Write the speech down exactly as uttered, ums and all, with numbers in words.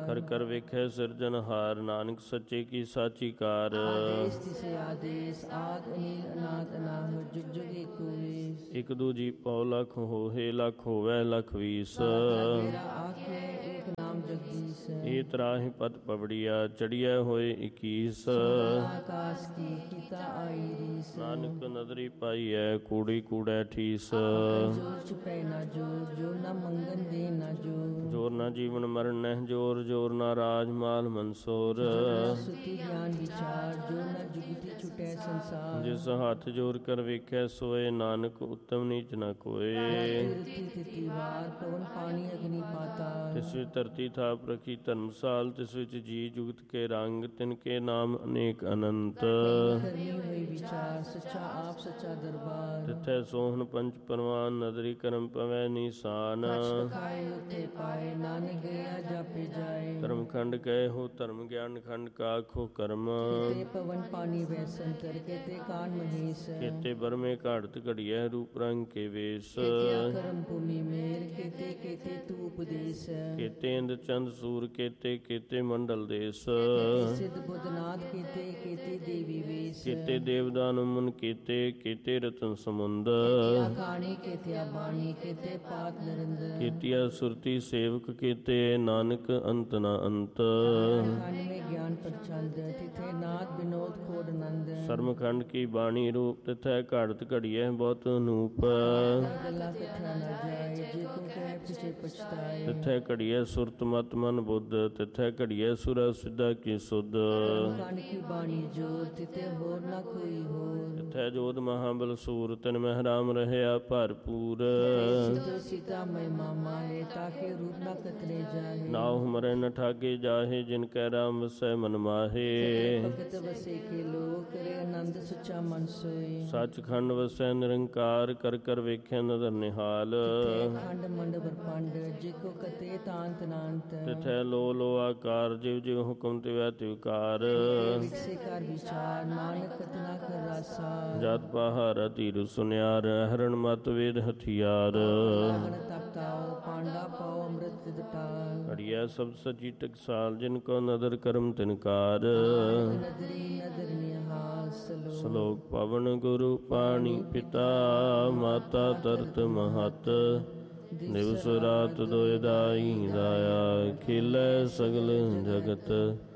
ਕਰ ਕਰ ਵੇਖੈ ਸਿਰਜਨਹਾਰ, ਨਾਨਕ ਸੱਚੇ ਕੀ ਸਾਚੀ ਕਾਰ। ਆਦੇਸ ਤਿਸੇ ਆਦੇਸ, ਆਦ ਅਨੀਲ ਅਨਾਦ ਅਨਾਹਰ, ਜੁਗ ਜੁਗ ਏਕੋ ਏਸ। ਇਕ ਦੂਜੀ ਪਉ ਲਖ ਹੋਏ, ਲਖ ਹੋਵੈ ਲਖ ਵੀਸ। ਤੇਰਾ ਆਖੇ ਏਕ ਨਾਮ ਜਗਦੀਸ਼। ਏ ਤਰਾਹਿ ਪਤ ਪਵੜੀਆ, ਚੜੀਐ ਹੋਏ ਇਕੀਸ। ਆਕਾਸ ਕੀ ਕੀਤਾ ਆਈ ਰੀਸ। ਨਾਨਕ ਨਦਰੀ ਪਾਈਐ, ਕੂੜੀ ਕੂੜੈ ਠੀਸ। ਜੋਰ ਛੁਪੈ ਨਾ ਜੋਰ, ਜੋ ਨਾ ਮੰਗਨ ਦੇ ਨਾ ਜੋਰ। ਜੋਰ ਨਾ ਜੀਵਨ ਮਰਨ ਨਹਿ ਜੋਰ, ਜੋਰ ਨਾ ਰਾਜ ਮਾਲ ਮਨਸੋਰ। ਸੁਤੀ ਗਿਆਨ ਵਿਚਾਰ, ਜੋ ਨਾ ਜੁਗਤੀ ਛੁਟੈ ਸੰਸਾਰ। ਜਿਸ ਹੱਥ ਜੋਰ ਕਰ ਵੇਖੈ ਸੋਏ, ਨਾਨਕ ਉੱਤਮ ਨੀਚ ਨ ਕੋਏ। ਤਿਤੀ ਵਾਰ, ਪਵਨ ਪਾਣੀ ਅਗਨੀ ਪਾਤਾਲ। ਤਿਸ ਵਿੱਚ ਧਰਤੀ ਥਾਪ ਰਖੀ ਧਰਮਸਾਲ, ਤਿਸ ਵਿੱਚ ਜੀ ਜੁਗਤ ਕੇ ਰੰਗ, ਤਿਨ ਕੇ ਨਾਮ ਅਨੇਕ ਅਨੰਤ। ਕਰਨੀ ਹੋਈ ਵਿਚਾਰ, ਸੱਚਾ ਆਪ ਸੱਚਾ ਦਰਬਾਰ। ਤਿਥੈ ਸੋਹਣ ਪੰਚ ਪਰਵਾਨ, ਨਦਰੀ ਕਰਮ ਪਵੈ ਨੀਸਾਨ। ਖਾਏ ਉਤੇ ਪਾਏ, ਨਾਨਕ ਗਿਆ ਜਾਪੇ ਜਾਏ। ਧਰਮ ਖੰਡ ਗਏ ਹੋ ਧਰਮ, ਗਿਆਨ ਖੰਡ ਕਾਖੋ ਕਰਮ। ਕੇਤੇ ਪਵਨ ਪਾਣੀ ਵੈਸੰਤਰ, ਕੇਤੇ ਕਾਨ ਮਹੇਸ਼। ਕੇਤੇ ਬਰਮੇ ਘਾੜਤ ਘੜੀਐ, ਰੂਪ ਰੰਗ ਕੇ ਵੇਸ। ਕੇਤੇ ਕਰਮ ਭੂਮि ਮੇਰ, ਕੇਤੇ ਕੇਤੇ ਤੂ ਉਪਦੇਸ। ਕੇਤੇ ਇੰਦ ਚੰਦ ਸੂਰ, ਕੇਤੇ ਕੇਤੇ ਮੰਡਲ ਦੇਸ। ਸਿੱਧ ਬੁੱਧਨਾਥ, ਕੇਤੇ ਕੇਤੇ ਦੇਵੀ ਵੇਸ। ਕੇਤੇ ਦੇਵਦਾਨ ਮੁਨ, ਕੇਤੇ ਕੇਤੇ ਰਤਨ ਸਮੁੰਦ। ਖਾਣੀ ਕੇਤੇ ਬਾਣੀ, ਕੇਤੇ ਪਾਤ ਨਰਿੰਦਰ। ਕੀਤੀਆ ਸੁਰਤੀ ਸੇਵਕ, ਕੀਤੇ ਨਾਨਕ ਅੰਤ ਨ ਅੰਤ। ਖੰਡ ਮੇ ਗਿਆਨ ਪ੍ਰਚੰਦ, ਤਿਥੇ ਨਾਦ ਬਿਨੋਦ ਖੋੜ ਨੰਦ। ਸਰਮਖੰਡ ਕੀ ਬਾਣੀ ਰੂਪ, ਤਿਥੈ ਘਾੜਤ ਘੜੀਐ ਬਹੁਤ ਅਨੂਪ। ਗੱਲਾਂ ਕਥਾ ਨਾ ਜਾਏ, ਜੇ ਕੋ ਕਹਿ ਪਿਛੇ ਪਛਤਾਏ। ਤਿਥੈ ਘੜੀਐ ਸੁਰਤ ਮਤ ਮਨ ਬੁੱਧ, ਤਿਥੈ ਘੜੀਐ ਸੁਰਾ ਸਿੱਧਾ ਕੀ ਸੁਧ। ਖੰਡ ਕੀ ਬਾਣੀ ਜੋਰ, ਤਿਥੇ ਹੋਰ ਨਾ ਕੋਈ ਹੋਰ। ਤਿਥੈ ਜੋਧ ਮਹਾਬਲ ਸੂਰ, ਤਿਨ ਮਹਿ ਰਾਮ ਰਹਿਆ ਭਰਪੂਰ। ਸੀਤਾ ਮਹਿਮਾ ਮਾਹੇ, ਤਾਕੇ ਰੂਪ ਨਾ ਕਤਰੇ ਜਾਹੇ। ਨਾਉ ਮਰੈ ਨ ਠਾਗੇ ਜਾਹੇ, ਜਿਨ ਕੈ ਰਾਮ ਵਸੈ ਮਨ ਮਾਹੇ। ਭਗਤ ਵਸੇ ਕੇ ਲੋਕ, ਕਰੇ ਆਨੰਦ ਸੁਚਾ ਮਨ ਸੋਏ। ਸੱਚਖੰਡ ਵਸੈ ਨਿਰੰਕਾਰ, ਕਰ ਕਰ ਵੇਖੈ ਨਦਰ ਨਿਹਾਲ। ਖੰਡ ਮੰਡ ਬਰਪੰਡ, ਜੇ ਕੋ ਕਤੇ ਤਾਂਤ ਨਾਂਤ। ਤਿਥੈ ਲੋ ਲੋ ਆਕਾਰ, ਜਿਵ ਜਿਵ ਹੁਕਮ ਤਿਵੈ ਤਿਵਕਾਰ। ਵਿਕਸੇ ਕਰ ਵਿਚਾਰ, ਨਾਨਕ ਕਤਨਾ ਕਰ ਰਾਸਾ। ਜਤ ਪਹਾਰਾ ਧੀਰ ਸੁਨਿਆਰ, ਹਰਨ ਮਤ ਵੇਦ ਹਥਿਆਰ। ਤਪਤਾਓ ਪਾਂਡਾ ਪਾਓ, ਅੰਮ੍ਰਿਤ ਦਟਾਲ। ਘੜੀਐ ਸਭ ਸਚੀ ਟਕਸਾਲ, ਜਿਨ ਕੋ ਨਦਰ ਕਰਮ ਤਿਨਕਾਰ। ਨਦਰੀ ਨਦਰ ਨਿਹਾਲ। ਸ਼ਲੋਕ ਪਵਨ ਗੁਰੂ ਪਾਣੀ ਪਿਤਾ, ਮਾਤਾ ਤਰਤ ਮਹਤ। ਦਿਵਸ ਰਾਤ ਦੋਇ ਦਾਈ, ਦਾਇਆ ਖੇਲੈ ਸਗਲ ਜਗਤ।